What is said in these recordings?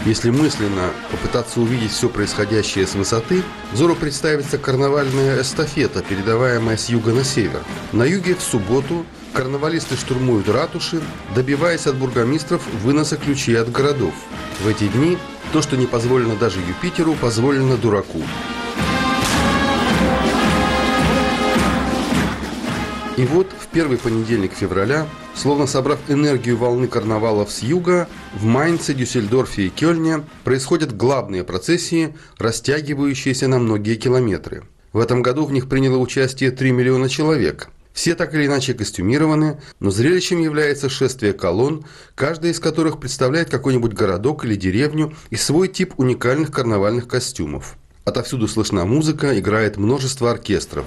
Если мысленно попытаться увидеть все происходящее с высоты, взору представится карнавальная эстафета, передаваемая с юга на север. На юге в субботу карнавалисты штурмуют ратуши, добиваясь от бургомистров выноса ключей от городов. В эти дни то, что не позволено даже Юпитеру, позволено дураку. И вот в первый понедельник февраля, словно собрав энергию волны карнавалов с юга, в Майнце, Дюссельдорфе и Кёльне происходят главные процессии, растягивающиеся на многие километры. В этом году в них приняло участие 3 миллиона человек. Все так или иначе костюмированы, но зрелищем является шествие колонн, каждая из которых представляет какой-нибудь городок или деревню и свой тип уникальных карнавальных костюмов. Отовсюду слышна музыка, играет множество оркестров.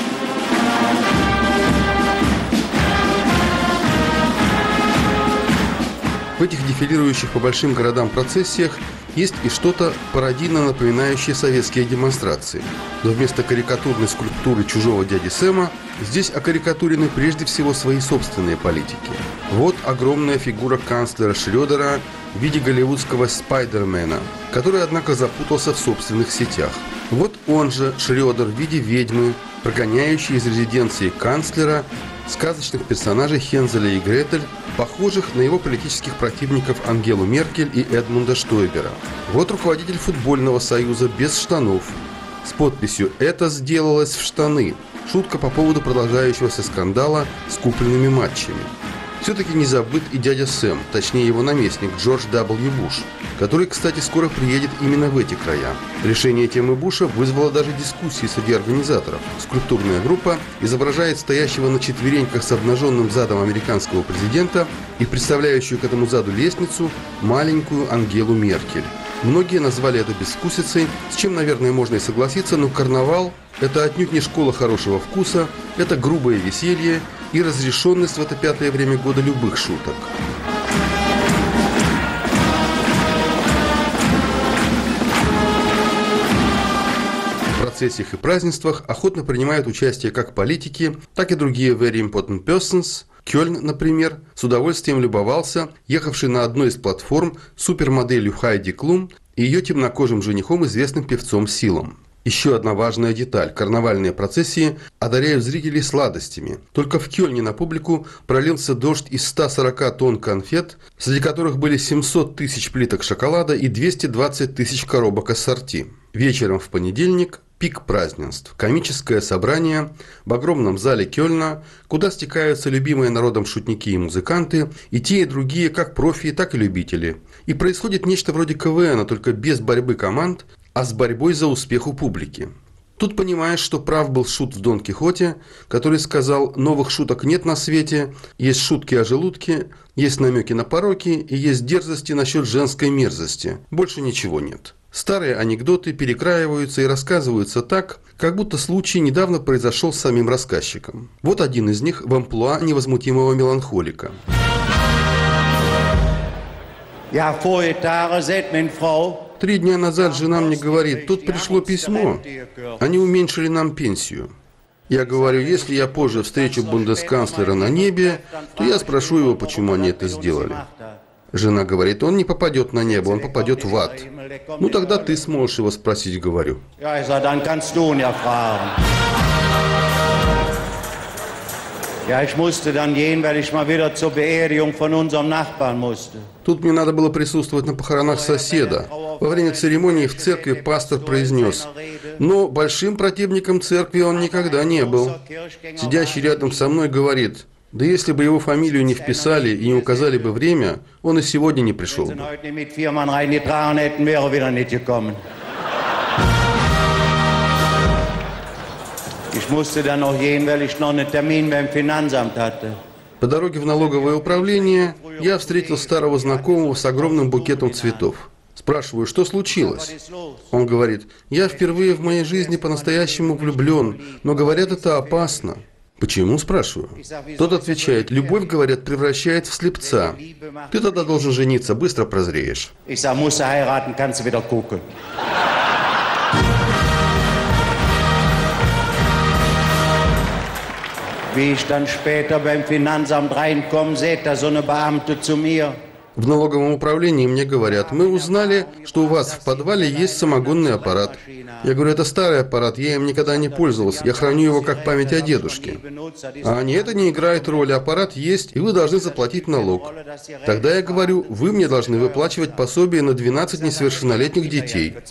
В этих дефилирующих по большим городам процессиях есть и что-то пародийно напоминающее советские демонстрации. Но вместо карикатурной скульптуры чужого дяди Сэма здесь окарикатурены прежде всего свои собственные политики. Вот огромная фигура канцлера Шрёдера в виде голливудского Спайдермена, который, однако, запутался в собственных сетях. Вот он же, Шрёдер, в виде ведьмы, прогоняющий из резиденции канцлера сказочных персонажей Хензеля и Гретель, похожих на его политических противников Ангелу Меркель и Эдмунда Штойбера. Вот руководитель футбольного союза без штанов, с подписью «Это сделалось в штаны». Шутка по поводу продолжающегося скандала с купленными матчами. Все-таки не забыт и дядя Сэм, точнее его наместник Джордж W. Буш, который, кстати, скоро приедет именно в эти края. Решение темы Буша вызвало даже дискуссии среди организаторов. Скульптурная группа изображает стоящего на четвереньках с обнаженным задом американского президента и представляющую к этому заду лестницу маленькую Ангелу Меркель. Многие назвали это безвкусицей, с чем, наверное, можно и согласиться, но карнавал – это отнюдь не школа хорошего вкуса, это грубое веселье и разрешенность в это пятое время года любых шуток. В процессиях и празднествах охотно принимают участие как политики, так и другие very important persons. Кёльн, например, с удовольствием любовался ехавшей на одной из платформ супермоделью Хайди Клум и ее темнокожим женихом, известным певцом Силом. Еще одна важная деталь – карнавальные процессии одаряют зрителей сладостями. Только в Кёльне на публику пролился дождь из 140 тонн конфет, среди которых были 700 тысяч плиток шоколада и 220 тысяч коробок ассорти. Вечером в понедельник – пик празднеств, комическое собрание в огромном зале Кёльна, куда стекаются любимые народом шутники и музыканты, и те, и другие, как профи, так и любители. И происходит нечто вроде КВН, только без борьбы команд, а с борьбой за успех у публики. Тут понимаешь, что прав был шут в Дон Кихоте, который сказал: новых шуток нет на свете, есть шутки о желудке, есть намеки на пороки и есть дерзости насчет женской мерзости. Больше ничего нет. Старые анекдоты перекраиваются и рассказываются так, как будто случай недавно произошел с самим рассказчиком. Вот один из них в амплуа невозмутимого меланхолика. 3 дня назад жена мне говорит: тут пришло письмо, они уменьшили нам пенсию. Я говорю: если я позже встречу бундесканцлера на небе, то я спрошу его, почему они это сделали. Жена говорит: он не попадет на небо, он попадет в ад. Ну тогда ты сможешь его спросить, говорю. Тут мне надо было присутствовать на похоронах соседа. Во время церемонии в церкви пастор произнес: но большим противником церкви он никогда не был. Сидящий рядом со мной говорит: да если бы его фамилию не вписали и не указали бы время, он и сегодня не пришел бы. По дороге в налоговое управление я встретил старого знакомого с огромным букетом цветов. Спрашиваю: что случилось? Он говорит: я впервые в моей жизни по-настоящему влюблен, но говорят, это опасно. Почему, спрашиваю? Тот отвечает: любовь, говорят, превращает в слепца. Ты тогда должен жениться, быстро прозреешь. Wie ich dann später beim Finanzamt reinkomme, sagt da so eine Beamte zu mir: В налоговом управлении мне говорят: мы узнали, что у вас в подвале есть самогонный аппарат. Я говорю: это старый аппарат, я им никогда не пользовался, я храню его как память о дедушке. А они: это не играет роли, аппарат есть, и вы должны заплатить налог. Тогда я говорю: вы мне должны выплачивать пособие на 12 несовершеннолетних детей.